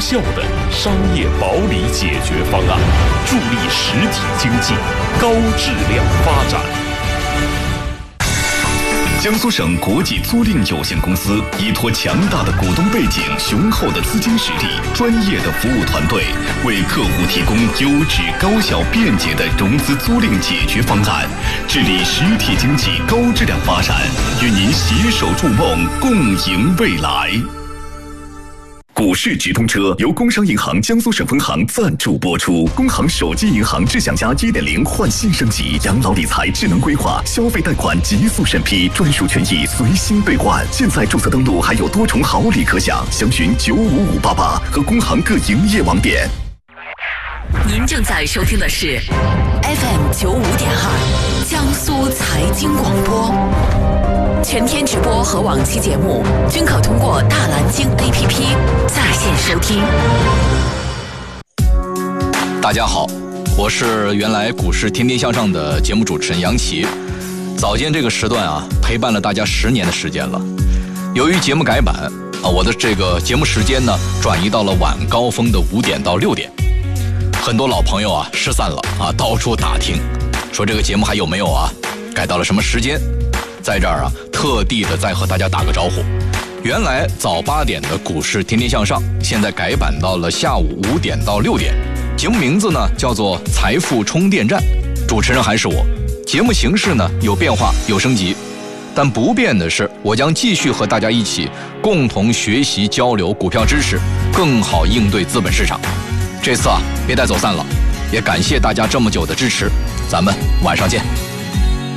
效的商业保理解决方案，助力实体经济高质量发展。 江苏省国际租赁有限公司依托强大的股东背景、雄厚的资金实力、专业的服务团队，为客户提供优质、高效、便捷的融资租赁解决方案，致力实体经济高质量发展，与您携手筑梦，共赢未来。股市直通车由工商银行江苏省分行赞助播出。工行手机银行智享家 1.0 换新升级，养老理财智能规划，消费贷款极速审批，专属权益随心兑换。现在注册登录还有多重好礼可享，详询95588和工行各营业网点。 您正在收听的是 FM 95.2江苏财经广播。全天直播和往期节目均可通过大蓝鲸 APP 在线收听。 大家好，我是原来股市天天向上的节目主持人杨奇。早间这个时段啊，陪伴了大家10年的时间了。由于节目改版我的这个节目时间呢转移到了晚高峰的5点到6点。很多老朋友啊失散了到处打听，说这个节目还有没有啊？改到了什么时间？在这儿啊，特地的再和大家打个招呼。原来早8点的股市天天向上，现在改版到了下午5点到6点。节目名字呢叫做财富充电站，主持人还是我。节目形式呢有变化有升级，但不变的是，我将继续和大家一起共同学习交流股票知识，更好应对资本市场。这次别带走散了，也感谢大家这么久的支持，咱们晚上见。